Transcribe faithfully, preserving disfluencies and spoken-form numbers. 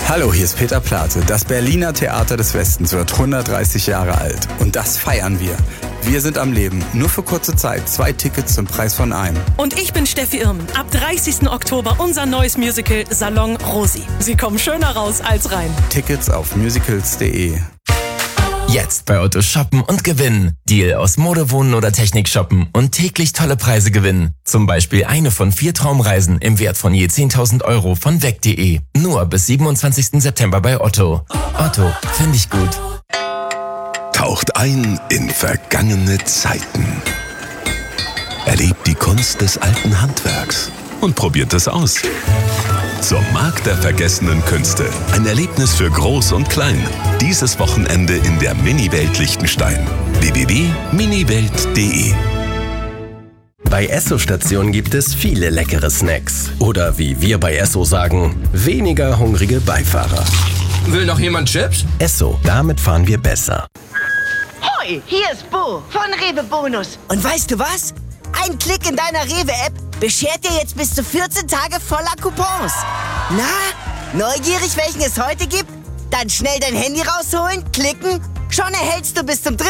Hallo, hier ist Peter Plate. Das Berliner Theater des Westens wird hundertdreißig Jahre alt. Und das feiern wir. Wir sind am Leben. Nur für kurze Zeit. Zwei Tickets zum Preis von einem. Und ich bin Steffi Irm. Ab dreißigsten Oktober unser neues Musical Salon Rosi. Sie kommen schöner raus als rein. Tickets auf musicals punkt de. Jetzt bei Otto shoppen und gewinnen. Deal aus Mode, Wohnen oder Technik shoppen und täglich tolle Preise gewinnen. Zum Beispiel eine von vier Traumreisen im Wert von je zehntausend Euro von weg punkt de. Nur bis siebenundzwanzigsten September bei Otto. Otto, finde ich gut. Taucht ein in vergangene Zeiten. Erlebt die Kunst des alten Handwerks und probiert es aus. Zum Markt der vergessenen Künste. Ein Erlebnis für Groß und Klein. Dieses Wochenende in der Mini-Welt Liechtenstein. w w w punkt miniwelt punkt de. Bei Esso-Stationen gibt es viele leckere Snacks. Oder wie wir bei Esso sagen, weniger hungrige Beifahrer. Will noch jemand Chips? Esso, damit fahren wir besser. Hoi, hier ist Bo von Rewe Bonus. Und weißt du was? Ein Klick in deiner Rewe-App beschert dir jetzt bis zu vierzehn Tage voller Coupons. Na, neugierig, welchen es heute gibt? Dann schnell dein Handy rausholen, klicken, schon erhältst du bis zum dritten